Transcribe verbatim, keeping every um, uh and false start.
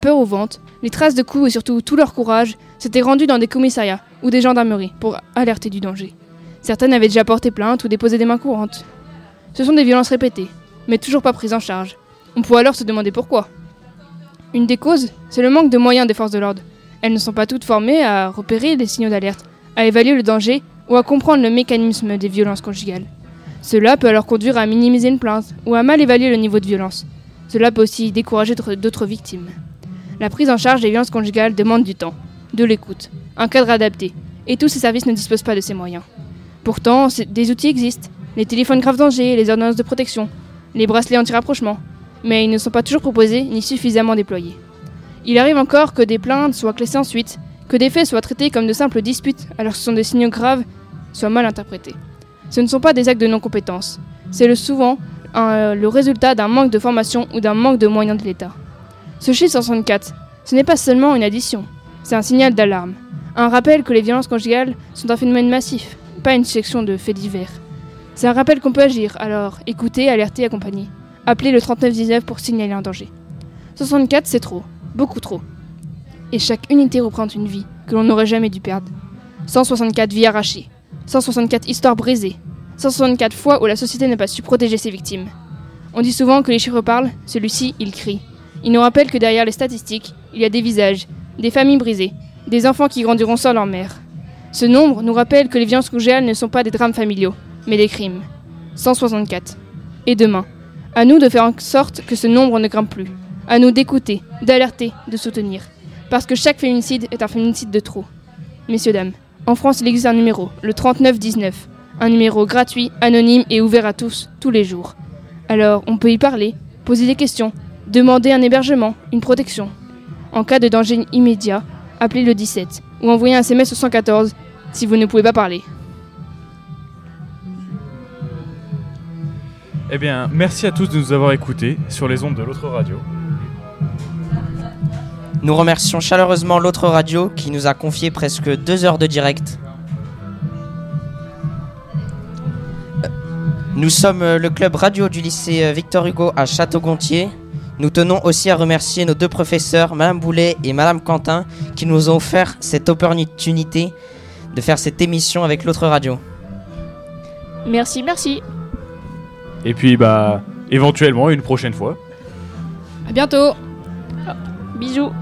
Peur au ventre, les traces de coups et surtout tout leur courage s'étaient rendus dans des commissariats ou des gendarmeries pour alerter du danger. Certaines avaient déjà porté plainte ou déposé des mains courantes. Ce sont des violences répétées, mais toujours pas prises en charge. On pourrait alors se demander pourquoi. Une des causes, c'est le manque de moyens des forces de l'ordre. Elles ne sont pas toutes formées à repérer les signaux d'alerte, à évaluer le danger ou à comprendre le mécanisme des violences conjugales. Cela peut alors conduire à minimiser une plainte ou à mal évaluer le niveau de violence. Cela peut aussi décourager d'autres victimes. La prise en charge des violences conjugales demande du temps, de l'écoute, un cadre adapté, et tous ces services ne disposent pas de ces moyens. Pourtant, des outils existent, les téléphones grave danger, les ordonnances de protection, les bracelets anti-rapprochement, mais ils ne sont pas toujours proposés ni suffisamment déployés. Il arrive encore que des plaintes soient classées ensuite, que des faits soient traités comme de simples disputes alors que ce sont des signaux graves soient mal interprétés. Ce ne sont pas des actes de non-compétence, c'est le, souvent un, le résultat d'un manque de formation ou d'un manque de moyens de l'État. Ce chiffre soixante-quatre, ce n'est pas seulement une addition, c'est un signal d'alarme, un rappel que les violences conjugales sont un phénomène massif, pas une section de faits divers. C'est un rappel qu'on peut agir, alors écouter, alerter, accompagner. Appelez le trente-neuf dix-neuf pour signaler un danger. soixante-quatre, c'est trop, beaucoup trop. Et chaque unité représente une vie que l'on n'aurait jamais dû perdre. cent soixante-quatre vies arrachées, cent soixante-quatre histoires brisées, cent soixante-quatre fois où la société n'a pas su protéger ses victimes. On dit souvent que les chiffres parlent, celui-ci, il crie. Il nous rappelle que derrière les statistiques, il y a des visages, des familles brisées, des enfants qui grandiront sans leur mère. Ce nombre nous rappelle que les violences conjugales ne sont pas des drames familiaux, mais des crimes. cent soixante-quatre. Et demain, à nous de faire en sorte que ce nombre ne grimpe plus. À nous d'écouter, d'alerter, de soutenir. Parce que chaque féminicide est un féminicide de trop. Messieurs, dames, en France, il existe un numéro, le trente-neuf dix-neuf. Un numéro gratuit, anonyme et ouvert à tous, tous les jours. Alors, on peut y parler, poser des questions, demander un hébergement, une protection. En cas de danger immédiat, appelez le dix-sept ou envoyez un S M S au cent quatorze si vous ne pouvez pas parler. Eh bien, merci à tous de nous avoir écoutés sur les ondes de l'autre radio. Nous remercions chaleureusement l'autre radio qui nous a confié presque deux heures de direct. Nous sommes le club radio du lycée Victor Hugo à Château-Gontier. Nous tenons aussi à remercier nos deux professeurs, Madame Boulet et Madame Quentin, qui nous ont offert cette opportunité de faire cette émission avec l'autre radio. Merci, merci. Et puis, bah, éventuellement, une prochaine fois. À bientôt. Bisous.